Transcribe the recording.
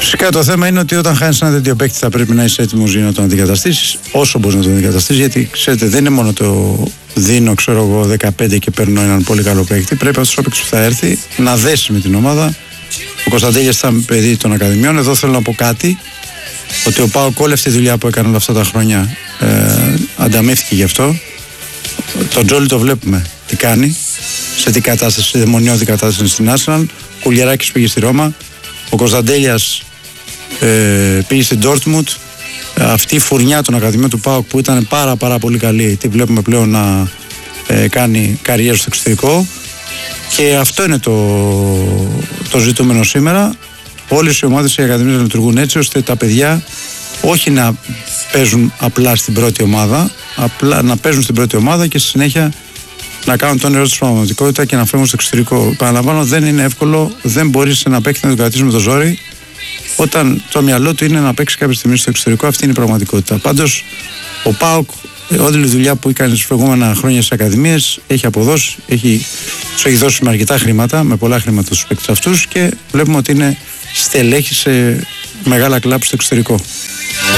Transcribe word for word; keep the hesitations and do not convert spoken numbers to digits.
Φυσικά το θέμα είναι ότι όταν χάνεις ένα τέτοιο παίκτη θα πρέπει να είσαι έτοιμος για να τον αντικαταστήσεις όσο μπορείς να τον αντικαταστήσεις, γιατί ξέρετε δεν είναι μόνο το δίνω ξέρω εγώ δεκαπέντε και παίρνω έναν πολύ καλό παίκτη. Πρέπει αυτός ο παίκτης που θα έρθει να δέσει με την ομάδα. Ο Κωνσταντέλιας ήταν παιδί των Ακαδημιών. Εδώ θέλω να πω κάτι, ότι ο ΠΑΟΚ όλη αυτή τη δουλειά που έκανε όλα αυτά τα χρόνια ε, ανταμείφθηκε γι' αυτό. Τον Τζόλι το βλέπουμε τι κάνει, σε τι κατάσταση, σε δαιμονιώδη κατάσταση στην Arsenal. Ο Κουλιεράκης πήγε στη Ρώμα, ο Κωνσταντέλιας ε, πήγε στην Ντόρτμουντ. Αυτή η φουρνιά των Ακαδημιών του ΠΑΟΚ που ήταν πάρα πάρα πολύ καλή, τη βλέπουμε πλέον να ε, κάνει καριέρα στο εξωτερικό, και αυτό είναι το, το ζητούμενο σήμερα. Όλες οι ομάδες οι Ακαδημίες να λειτουργούν έτσι ώστε τα παιδιά όχι να παίζουν απλά στην πρώτη ομάδα, απλά να παίζουν στην πρώτη ομάδα και στη συνέχεια να κάνουν το όνειρό τους πραγματικότητα και να φεύγουν στο εξωτερικό. Παραλαμβάνω, δεν είναι εύκολο, δεν μπορείς να παίξει να τον κρατήσει με το ζόρι όταν το μυαλό του είναι να παίξει κάποια στιγμή στο εξωτερικό. Αυτή είναι η πραγματικότητα. Πάντως, ο ΠΑΟΚ, όλη η δουλειά που έκανε στις προηγούμενα χρόνια στις Ακαδημίες έχει αποδώσει, έχει, τους έχει δώσει με αρκετά χρήματα, με πολλά χρήματα στους παίκτες αυτούς, και βλέπουμε ότι είναι στελέχη σε μεγάλα κλαμπ στο εξωτερικό.